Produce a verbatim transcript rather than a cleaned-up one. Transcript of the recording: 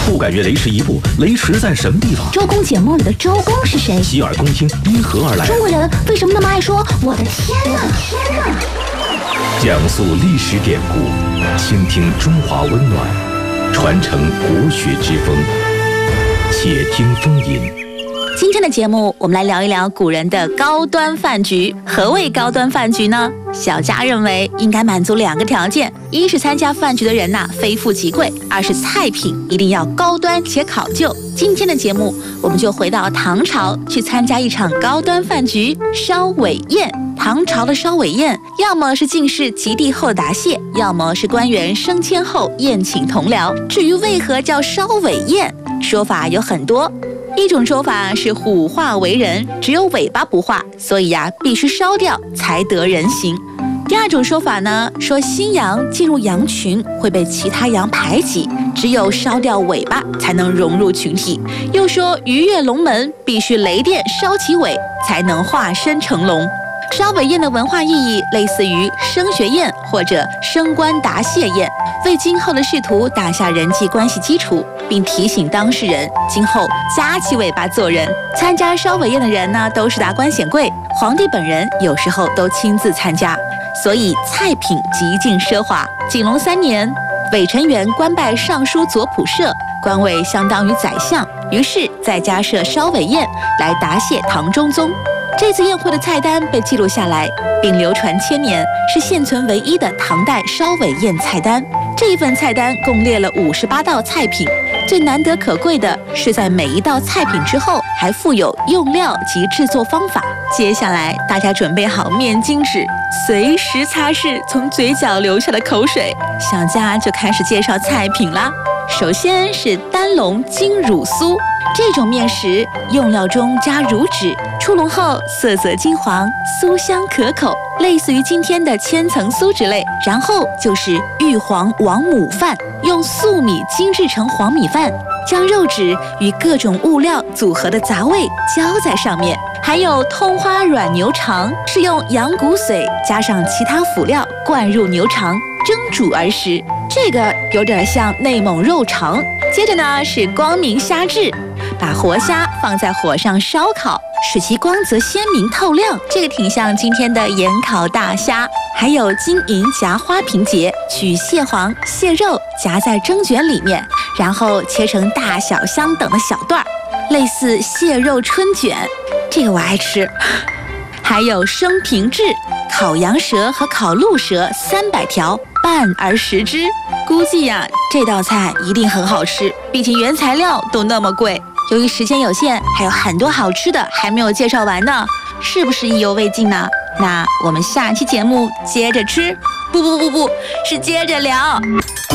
不敢越雷池一步，雷池在什么地方？ 周公解梦里的周公是谁？ 洗耳恭听因何而来？ 中国人为什么那么爱说我的天哪，天哪？ 讲述历史典故，倾听中华温暖，传承国学之风。且听风吟。 今天的节目，我们来聊一聊古人的高端饭局。何谓高端饭局呢？小佳认为应该满足两个条件：一是参加饭局的人呐、啊、非富即贵；二是菜品一定要高端且考究。今天的节目，我们就回到唐朝，去参加一场高端饭局——烧尾宴。唐朝的烧尾宴，要么是进士及第后答谢，要么是官员升迁后宴请同僚。至于为何叫烧尾宴，说法有很多。一种说法是虎化为人，只有尾巴不化，所以呀、啊、必须烧掉才得人形。第二种说法呢，说新羊进入羊群会被其他羊排挤，只有烧掉尾巴才能融入群体。又说鱼跃龙门必须雷电烧其尾，才能化身成龙。烧尾宴的文化意义类似于升学宴或者升官答谢宴，为今后的仕途打下人际关系基础，并提醒当事人今后夹起尾巴做人。参加烧尾宴的人呢，都是达官显贵，皇帝本人有时候都亲自参加，所以菜品极尽奢华。景隆三年，韦承元官拜尚书左仆射，官位相当于宰相，于是再加设烧尾宴来答谢唐中宗。这次宴会的菜单被记录下来，并流传千年，是现存唯一的唐代烧尾宴菜单。这一份菜单共列了五十八道菜品，最难得可贵的是在每一道菜品之后还附有用料及制作方法。接下来，大家准备好面巾纸，随时擦拭从嘴角流下的口水。小佳就开始介绍菜品啦。首先是丹龙金乳酥，这种面食用料中加乳脂，出笼后色泽金黄，酥香可口，类似于今天的千层酥之类。然后就是玉皇王母饭，用粟米精制成黄米饭，将肉质与各种物料组合的杂味浇在上面。还有通花软牛肠，是用羊骨髓加上其他辅料灌入牛肠蒸煮而食，这个有点像内蒙肉肠。接着呢是光明虾质，把活虾放在火上烧烤，使其光泽鲜明透亮，这个挺像今天的盐烤大虾。还有金银夹花瓶节，取蟹黄、蟹肉夹在蒸卷里面，然后切成大小相等的小段儿，类似蟹肉春卷，这个我爱吃。还有生平制，烤羊舌和烤鹿舌三百条，拌而食之。估计呀、啊，这道菜一定很好吃，毕竟原材料都那么贵。由于时间有限，还有很多好吃的还没有介绍完呢，是不是意犹未尽呢？那我们下期节目接着吃，不不不不，是接着聊。